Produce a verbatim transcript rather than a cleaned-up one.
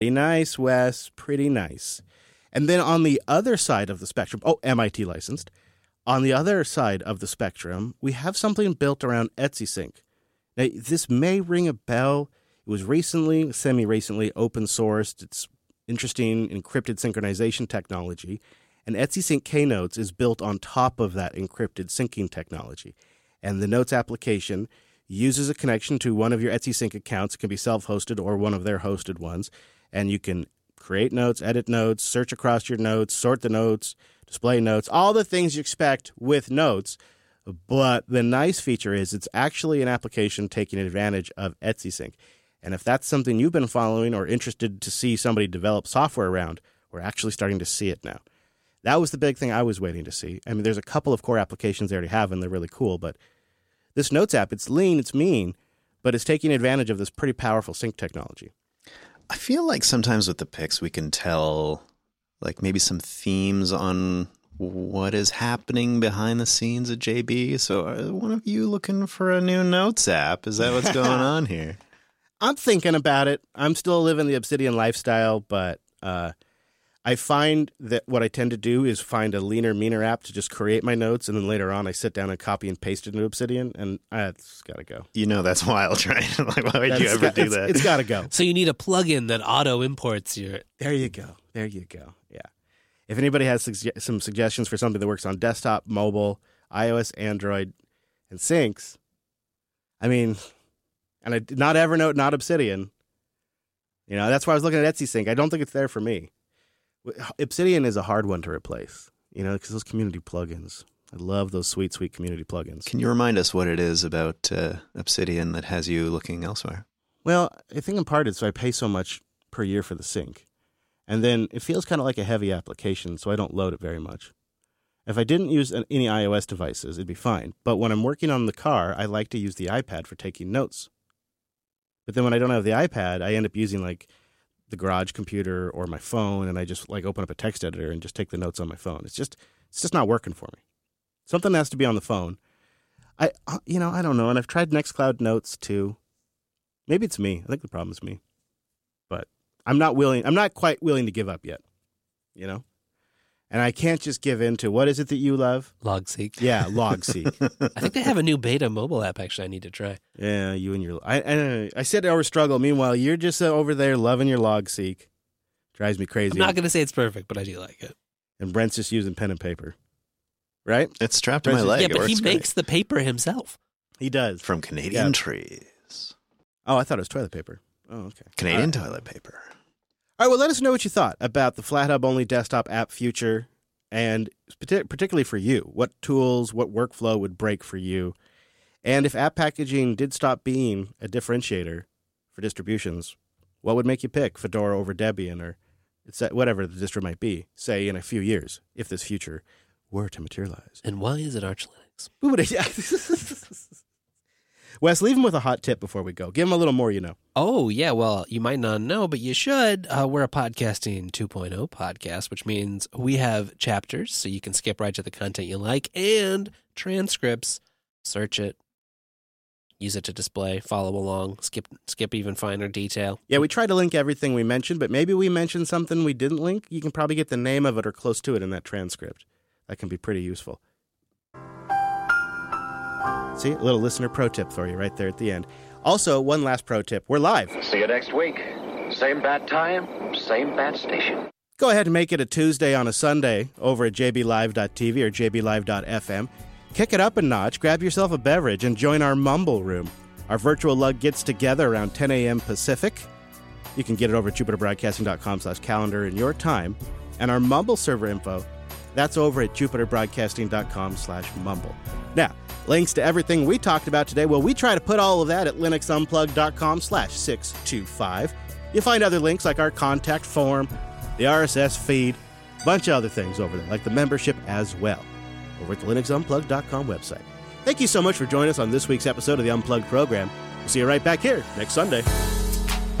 Pretty nice, Wes. Pretty nice. And then on the other side of the spectrum, oh, M I T licensed. On the other side of the spectrum, we have something built around EtsySync. Now, this may ring a bell. It was recently, semi-recently, open-sourced. It's interesting encrypted synchronization technology. And EtsySync Knotes is built on top of that encrypted syncing technology. And the Notes application uses a connection to one of your EtsySync accounts. It can be self-hosted or one of their hosted ones. And you can create notes, edit notes, search across your notes, sort the notes, display notes, all the things you expect with Notes. But the nice feature is it's actually an application taking advantage of EtsySync. And if that's something you've been following or interested to see somebody develop software around, we're actually starting to see it now. That was the big thing I was waiting to see. I mean, there's a couple of core applications they already have, and they're really cool. But this Notes app, it's lean, it's mean, but it's taking advantage of this pretty powerful sync technology. I feel like sometimes with the picks, we can tell like maybe some themes on what is happening behind the scenes at J B. So are one of you looking for a new Notes app? Is that what's going on here? I'm thinking about it. I'm still living the Obsidian lifestyle, but uh, I find that what I tend to do is find a leaner, meaner app to just create my notes, and then later on I sit down and copy and paste it into Obsidian, and uh, it's got to go. You know that's wild, right? Like, why would That's you ever got, do it's, that? It's got to go. So you need a plugin that auto-imports your... There you go. There you go. Yeah. If anybody has suge- some suggestions for something that works on desktop, mobile, iOS, Android, and syncs, I mean, and I, not Evernote, not Obsidian. You know, that's why I was looking at EtsySync. I don't think it's there for me. Obsidian is a hard one to replace, you know, because those community plugins. I love those sweet, sweet community plugins. Can you remind us what it is about uh, Obsidian that has you looking elsewhere? Well, I think in part it's I pay so much per year for the sync. And then it feels kind of like a heavy application, so I don't load it very much. If I didn't use an, any iOS devices, it'd be fine. But when I'm working on the car, I like to use the iPad for taking notes. But then when I don't have the iPad, I end up using like the garage computer or my phone, and I just like open up a text editor and just take the notes on my phone. It's just it's just not working for me. Something has to be on the phone. I you know, I don't know, and I've tried Nextcloud Notes too. Maybe it's me. I think the problem is me. But I'm not willing I'm not quite willing to give up yet. You know? And I can't just give in to what is it that you love? Logseek. Yeah, Logseek. I think they have a new beta mobile app, actually, I need to try. Yeah, you and your... I I, I said our struggle. Meanwhile, you're just uh, over there loving your Logseek. Drives me crazy. I'm not going to say it's perfect, but I do like it. And Brent's just using pen and paper. Right? It's strapped to my leg. Yeah, It but he works makes great. the paper himself. He does. From Canadian Yeah. trees. Oh, I thought it was toilet paper. Oh, okay. Canadian All right. toilet paper. All right, well, let us know what you thought about the FlatHub-only desktop app future, and partic- particularly for you. What tools, what workflow would break for you? And if app packaging did stop being a differentiator for distributions, what would make you pick Fedora over Debian or it's whatever the distro might be, say, in a few years, if this future were to materialize? And why is it Arch Linux? Who would it? Yeah. Wes, leave him with a hot tip before we go. Give him a little more, you know. Oh, yeah, well, you might not know, but you should. Uh, we're a Podcasting two point oh podcast, which means we have chapters, so you can skip right to the content you like, and transcripts. Search it, use it to display, follow along, skip skip even finer detail. Yeah, we try to link everything we mentioned, but maybe we mentioned something we didn't link. You can probably get the name of it or close to it in that transcript. That can be pretty useful. See, a little listener pro tip for you right there at the end. Also, one last pro tip. We're live. See you next week. Same bat time, same bat station. Go ahead and make it a Tuesday on a Sunday over at j b live dot t v or j b live dot f m. Kick it up a notch, grab yourself a beverage, and join our Mumble Room. Our virtual lug gets together around ten a.m. Pacific. You can get it over at jupiter broadcasting dot com slash calendar in your time. And our Mumble server info, that's over at jupiter broadcasting dot com slash mumble. Now, links to everything we talked about today, well, we try to put all of that at linux unplugged dot com slash six two five. You'll find other links like our contact form, the R S S feed, a bunch of other things over there, like the membership as well, over at the linux unplugged dot com website. Thank you so much for joining us on this week's episode of the Unplugged program. We'll see you right back here next Sunday.